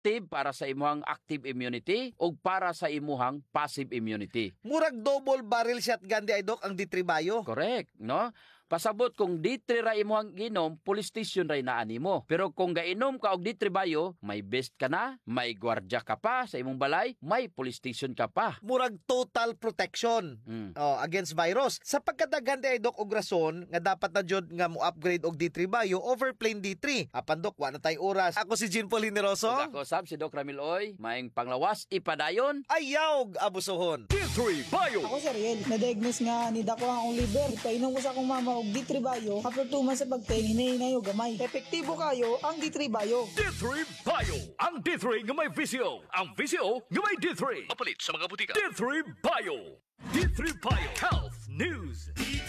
active para sa imuhang active immunity o para sa imuhang passive immunity. Murag double barrel shotgun di ay Dok ang D3 Bio. Correct, no? Pasabot kung D3 ra imuhang ginom, police station ra inaani mo. Pero kung gainom ka og D3 Bio, may vest ka na, may gwardiya ka pa sa imong balay, may police station ka pa. Murag total protection against virus. Sa pagkadaghan di ay Dok og rason nga dapat na jud nga mo upgrade og D3 Bio over plain D3. Apan Dok, wa na tay oras. Ako si Jean Paul Generoso. Ug ako sab si Doc Ramil Oy, maing panglawas ipadayon. Ayaw abusohon. D3 Bio. Ako si Ariel, na-diagnose nga ni Dako ang liver. Ipainom ko sa akong mama og D3 Bio. After 2 months sa pagtingin, hinahinay o gamay. Epektibo kayo ang D3 Bio. D3 Bio. Ang D3 nga may visyo. Ang visyo nga may D3. Mapalit sa mga butika. D3 Bio. D3 Bio. Health News.